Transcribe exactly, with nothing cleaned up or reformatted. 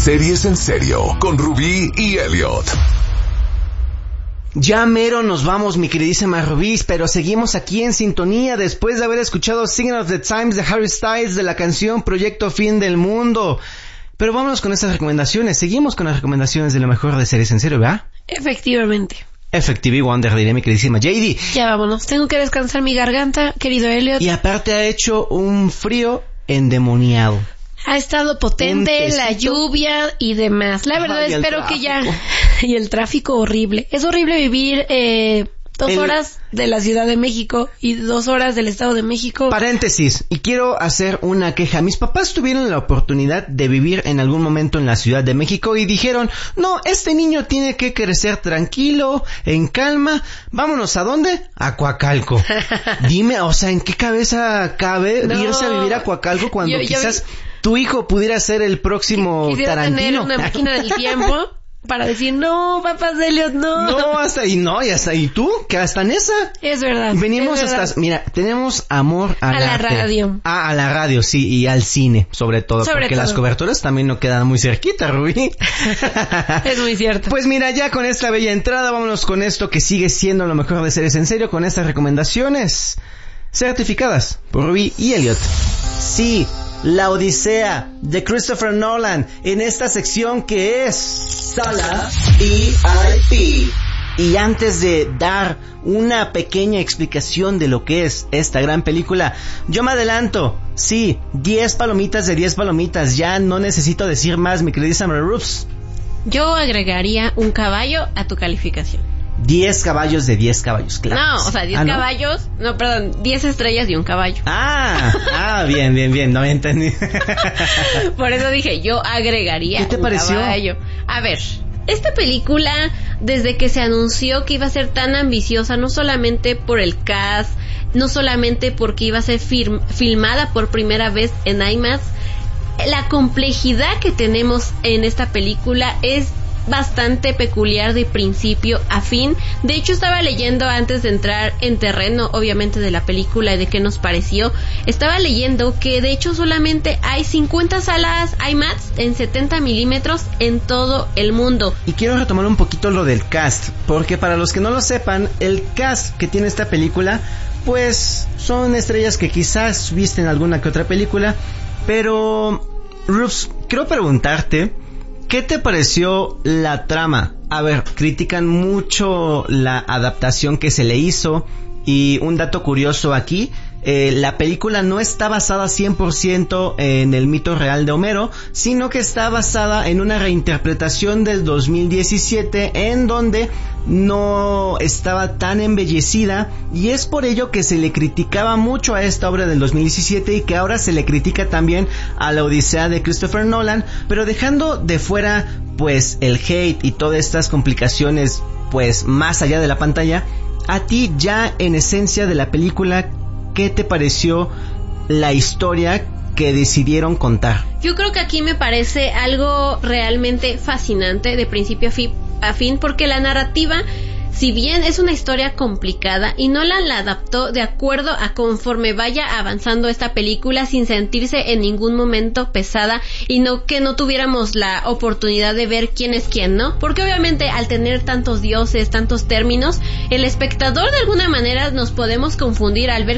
Series en Serio con Rubí y Elliot. Ya mero nos vamos, mi queridísima Rubí, pero seguimos aquí en sintonía después de haber escuchado Sign of the Times de Harry Styles de la canción Proyecto Fin del Mundo. Pero vámonos con estas recomendaciones. Seguimos con las recomendaciones de lo mejor de Series en Serio, ¿verdad? Efectivamente. Effective Wonder, diré mi queridísima J D. Ya vámonos, tengo que descansar mi garganta, querido Elliot. Y aparte ha hecho un frío endemoniado. Ha estado potente la lluvia y demás. La verdad, Ay, espero que ya... Y el tráfico horrible. Es horrible vivir eh, dos el... horas de la Ciudad de México y dos horas del Estado de México. Paréntesis, y quiero hacer una queja. Mis papás tuvieron la oportunidad de vivir en algún momento en la Ciudad de México y dijeron, no, este niño tiene que crecer tranquilo, en calma. Vámonos, ¿a dónde? A Coacalco. Dime, o sea, ¿en qué cabeza cabe no. irse a vivir a Coacalco cuando yo, quizás... Yo... tu hijo pudiera ser el próximo Quisiera Tarantino. Tener una máquina del tiempo para decir, no, papás de Elliot, no. No, hasta ahí, no, y hasta ahí tú, que hasta en esa. Es verdad. Venimos es verdad. hasta, mira, tenemos amor a la arte. radio. Ah, a la radio, sí, y al cine, sobre todo, sobre porque todo. Las coberturas también no quedan muy cerquita, Rubí. Es muy cierto. Pues mira, ya con esta bella entrada, vámonos con esto que sigue siendo lo mejor de Series en Serio, con estas recomendaciones certificadas por Rubí y Elliot. Sí, La Odisea de Christopher Nolan en esta sección que es Sala V I P. Y antes de dar una pequeña explicación de lo que es esta gran película, yo me adelanto. Sí, diez palomitas de diez palomitas. Ya no necesito decir más, mi queridísima Rufs. Yo agregaría un caballo a tu calificación. diez caballos de diez caballos, claro. No, o sea, diez ¿Ah, no? caballos, no, perdón, diez estrellas y un caballo. Ah, ah, bien, bien, bien, no me entendí. Por eso dije, yo agregaría ¿Qué te un pareció? caballo. A ver, esta película, desde que se anunció que iba a ser tan ambiciosa, no solamente por el cast, no solamente porque iba a ser firm, filmada por primera vez en IMAX, la complejidad que tenemos en esta película es bastante peculiar de principio a fin. De hecho, estaba leyendo antes de entrar en terreno, obviamente, de la película y de qué nos pareció. Estaba leyendo que de hecho solamente hay cincuenta salas IMAX en setenta milímetros en todo el mundo. Y quiero retomar un poquito lo del cast, porque para los que no lo sepan, el cast que tiene esta película, pues son estrellas que quizás viste en alguna que otra película. Pero, Rufs, quiero preguntarte, ¿qué te pareció la trama? A ver, critican mucho la adaptación que se le hizo. Y un dato curioso aquí, eh, la película no está basada cien por ciento en el mito real de Homero, sino que está basada en una reinterpretación del dos mil diecisiete en donde no estaba tan embellecida, y es por ello que se le criticaba mucho a esta obra del dos mil diecisiete y que ahora se le critica también a La Odisea de Christopher Nolan. Pero dejando de fuera pues el hate y todas estas complicaciones pues más allá de la pantalla, a ti ya en esencia de la película, ¿qué te pareció la historia que decidieron contar? Yo creo que aquí me parece algo realmente fascinante de principio a fin, a fin porque la narrativa, si bien es una historia complicada, y Nolan la adaptó de acuerdo a conforme vaya avanzando esta película sin sentirse en ningún momento pesada, y no que no tuviéramos la oportunidad de ver quién es quién, ¿no? Porque obviamente al tener tantos dioses, tantos términos, el espectador de alguna manera nos podemos confundir al ver